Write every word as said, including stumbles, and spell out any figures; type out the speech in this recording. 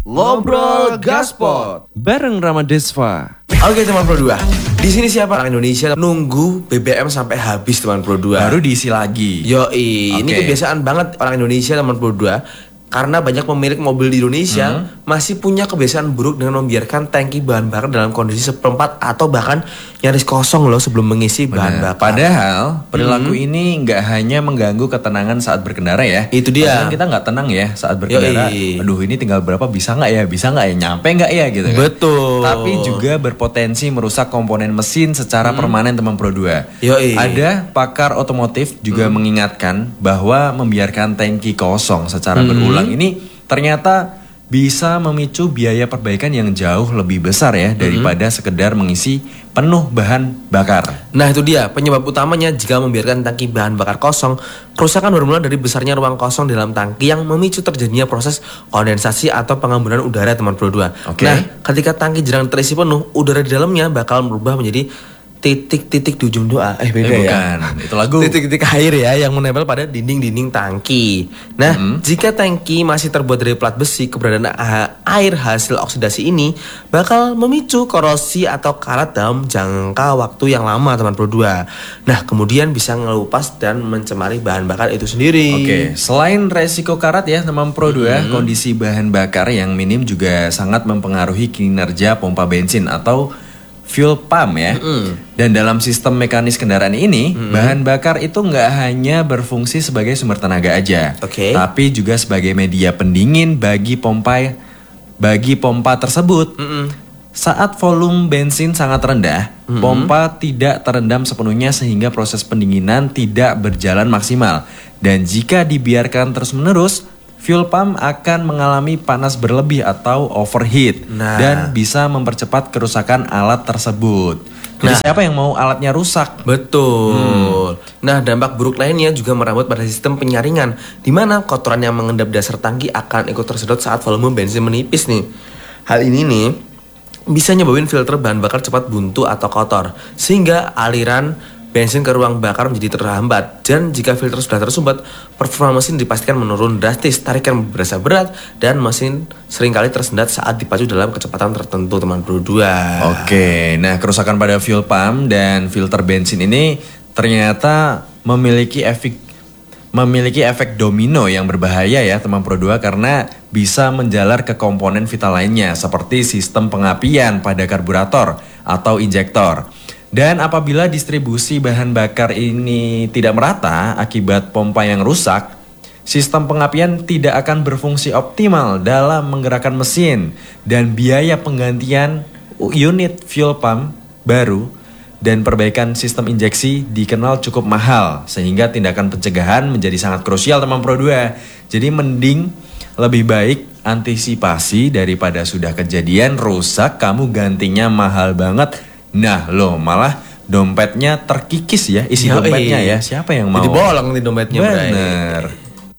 Ngobrol Gaspot bareng Ramadesva. Oke teman Pro dua, di sini siapa orang Indonesia nunggu B B M sampai habis teman Pro dua. Baru diisi lagi. Yoi, ini Oke. kebiasaan banget orang Indonesia teman Pro dua. Karena banyak pemilik mobil di Indonesia Hmm. masih punya kebiasaan buruk dengan membiarkan tangki bahan bakar dalam kondisi seperempat atau bahkan nyaris kosong loh sebelum mengisi bahan Benar. bakar. Padahal perilaku ini nggak hanya mengganggu ketenangan saat berkendara ya. Itu dia. Kadang kita nggak tenang ya saat berkendara. Yoi. Aduh ini tinggal berapa, bisa nggak ya, bisa nggak ya, nyampe nggak ya gitu kan. Betul. Tapi juga berpotensi merusak komponen mesin secara permanen teman Pro dua. Yoi. Ada pakar otomotif juga mengingatkan bahwa membiarkan tangki kosong secara berulang ini ternyata bisa memicu biaya perbaikan yang jauh lebih besar ya daripada sekedar mengisi penuh bahan bakar. Nah itu dia penyebab utamanya jika membiarkan tangki bahan bakar kosong. Kerusakan bermula dari besarnya ruang kosong dalam tangki yang memicu terjadinya proses kondensasi atau pengemburan udara teman Pro dua. Oke. Nah ketika tangki jarang terisi penuh, udara di dalamnya bakal berubah menjadi titik-titik di ujung doa. Eh beda Eh, ya. bukan. Itu lagu. Titik-titik air ya yang menempel pada dinding-dinding tangki. Nah, jika tangki masih terbuat dari plat besi, keberadaan a- air hasil oksidasi ini bakal memicu korosi atau karat dalam jangka waktu yang lama teman Pro dua. Nah, kemudian bisa ngelupas dan mencemari bahan bakar itu sendiri. Oke, selain resiko karat ya teman Pro dua, kondisi bahan bakar yang minim juga sangat mempengaruhi kinerja pompa bensin atau fuel pump ya. Dan dalam sistem mekanis kendaraan ini, bahan bakar itu nggak hanya berfungsi sebagai sumber tenaga aja, Oke. tapi juga sebagai media pendingin bagi pompa bagi pompa tersebut. Saat volume bensin sangat rendah, pompa tidak terendam sepenuhnya sehingga proses pendinginan tidak berjalan maksimal. Dan jika dibiarkan terus-menerus, fuel pump akan mengalami panas berlebih atau overheat. Nah. Dan bisa mempercepat kerusakan alat tersebut. Jadi Nah. siapa yang mau alatnya rusak? Betul. Nah, dampak buruk lainnya juga merambut pada sistem penyaringan, di mana kotoran yang mengendap dasar tangki akan ikut tersedot saat volume bensin menipis nih. Hal ini nih bisa nyebabin filter bahan bakar cepat buntu atau kotor, sehingga aliran bensin ke ruang bakar menjadi terhambat. Dan jika filter sudah tersumbat, performa mesin dipastikan menurun drastis, tarikan berasa berat, dan mesin seringkali tersendat saat dipacu dalam kecepatan tertentu teman Pro dua. Oke, nah kerusakan pada fuel pump dan filter bensin ini ternyata memiliki efek memiliki efek domino yang berbahaya ya teman Pro dua, karena bisa menjalar ke komponen vital lainnya seperti sistem pengapian pada karburator atau injektor. Dan apabila distribusi bahan bakar ini tidak merata akibat pompa yang rusak, sistem pengapian tidak akan berfungsi optimal dalam menggerakkan mesin, dan biaya penggantian unit fuel pump baru dan perbaikan sistem injeksi dikenal cukup mahal, sehingga tindakan pencegahan menjadi sangat krusial teman Pro dua. Jadi mending lebih baik antisipasi daripada sudah kejadian rusak kamu gantinya mahal banget. Nah lo malah dompetnya terkikis ya, isi Yoi. dompetnya ya, siapa yang mau? Jadi bolong nih dompetnya, Bray. Bener.